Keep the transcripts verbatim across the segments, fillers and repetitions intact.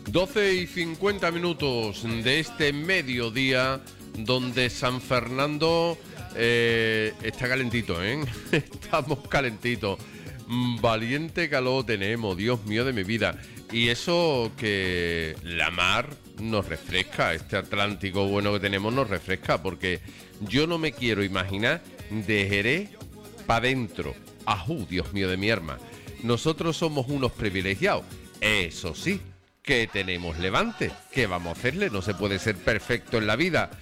doce y cincuenta minutos de este mediodía, donde San Fernando eh, está calentito, ¿eh? Estamos calentitos. Valiente calor tenemos, Dios mío de mi vida. Y eso que la mar nos refresca, este Atlántico bueno que tenemos nos refresca, porque yo no me quiero imaginar de Jerez para adentro. Ajú, Dios mío de mi arma. Nosotros somos unos privilegiados. Eso sí, que tenemos levante. ¿Qué vamos a hacerle? No se puede ser perfecto en la vida,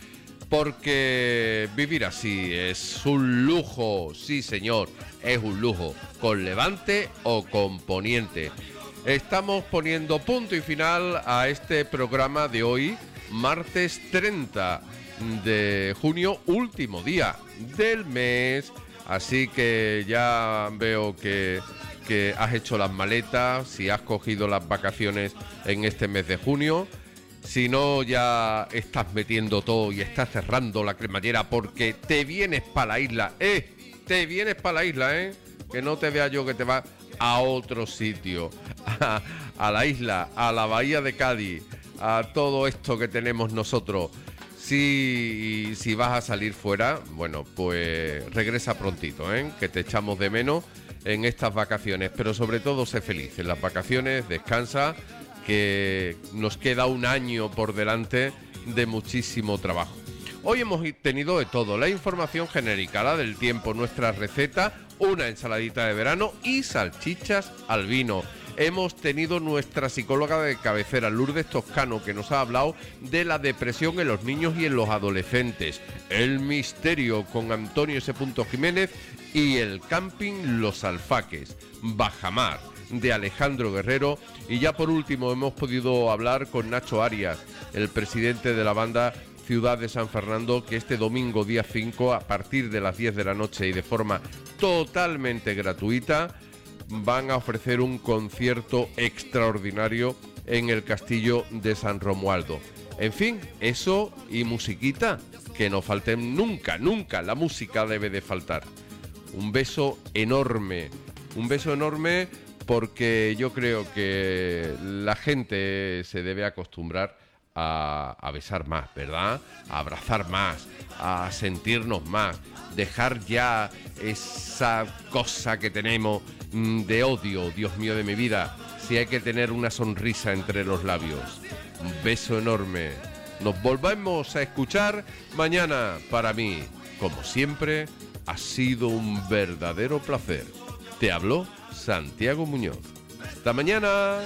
porque vivir así es un lujo. Sí, señor, es un lujo, con levante o con poniente. Estamos poniendo punto y final a este programa de hoy, martes treinta de junio, último día del mes. Así que ya veo que, que has hecho las maletas, si has cogido las vacaciones en este mes de junio. Si no, ya estás metiendo todo y estás cerrando la cremallera porque te vienes para la isla. ¡Eh! Te vienes para la isla, ¿eh? Que no te vea yo que te vas a otro sitio. A, a la isla, a la bahía de Cádiz, a todo esto que tenemos nosotros. Si, si vas a salir fuera, bueno, pues regresa prontito, ¿eh? Que te echamos de menos en estas vacaciones. Pero sobre todo, sé feliz en las vacaciones, descansa, que nos queda un año por delante de muchísimo trabajo. Hoy hemos tenido de todo, la información genérica, la del tiempo, nuestra receta, una ensaladita de verano y salchichas al vino. Hemos tenido nuestra psicóloga de cabecera, Lourdes Toscano, que nos ha hablado de la depresión en los niños y en los adolescentes, el misterio con Antonio S. Jiménez y el camping Los Alfaques, Bajamar, de Alejandro Guerrero. Y ya por último hemos podido hablar con Nacho Arias, el presidente de la banda Ciudad de San Fernando, que este domingo día cinco, a partir de las diez de la noche y de forma totalmente gratuita, van a ofrecer un concierto extraordinario en el Castillo de San Romualdo. En fin, eso y musiquita, que no falten nunca, nunca, la música debe de faltar. Un beso enorme, un beso enorme, porque yo creo que la gente se debe acostumbrar a, a besar más, ¿verdad? A abrazar más, a sentirnos más, dejar ya esa cosa que tenemos de odio, Dios mío de mi vida. Si hay que tener una sonrisa entre los labios. Un beso enorme. Nos volvemos a escuchar mañana. Para mí, como siempre, ha sido un verdadero placer. Te habló Santiago Muñoz. Hasta mañana.